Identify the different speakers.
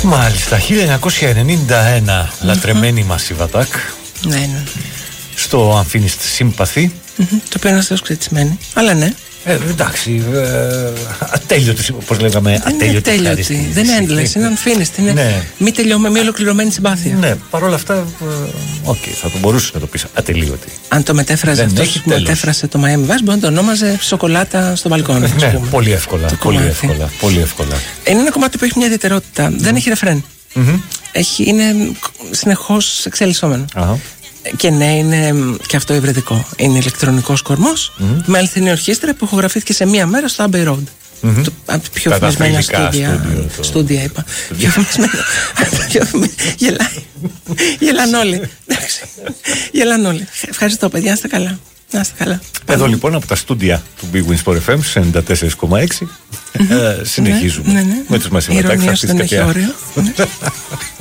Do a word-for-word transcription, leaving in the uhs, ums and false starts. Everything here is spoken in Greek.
Speaker 1: Μάλιστα, χίλια εννιακόσια ενενήντα ένα, mm-hmm. λατρεμένη μας η Βατάκ.
Speaker 2: Ναι, ναι.
Speaker 1: Στο Unfinished Sympathy.
Speaker 2: Mm-hmm. Το οποίο είναι αστρός ξετσιμένη. Αλλά ναι.
Speaker 1: Ε, εντάξει, ε, ατέλειωτη, όπως λέγαμε,
Speaker 2: δεν
Speaker 1: ατέλειωτη.
Speaker 2: Είναι ατέλειωτη, δεν είναι endless, είναι unfinished, είναι ναι. μη τελειώμενη, μη ολοκληρωμένη συμπάθεια.
Speaker 1: Ναι, παρόλα αυτά, οκ, okay, θα το μπορούσε να το πεις ατελείωτη.
Speaker 2: Αν το μετέφραζε αυτός που μετέφρασε το Miami Vice, μπορεί να το ονόμαζε σοκολάτα στο μπαλκόνι.
Speaker 1: Ναι, πολύ εύκολα, πολύ εύκολα, πολύ εύκολα.
Speaker 2: Είναι ένα κομμάτι που έχει μια ιδιαιτερότητα, mm. δεν έχει ρεφρέν. Mm-hmm. Έχει, είναι συνεχώς εξελισσόμενο. Uh-huh. Και ναι, είναι και αυτό υβριδικό. Είναι ηλεκτρονικός κορμός mm-hmm. με αληθινή ορχήστρα που ηχογραφήθηκε σε μία μέρα στο Abbey Road. Mm-hmm. Το, από τα πιο φημισμένα στούντια. Το... Στούντια είπα. Πιο φημισμένα. Γελάει. Γελάνε όλοι. Γελάνε όλοι. Ευχαριστώ, παιδιά. Να είστε καλά. Να είστε καλά.
Speaker 1: Εδώ λοιπόν από τα στούντια του Big Win Sport εφ εμ ενενήντα τέσσερα κόμμα έξι συνεχίζουμε με τους μαθηματάκες.
Speaker 2: Ηρωνία δεν έχει όριο.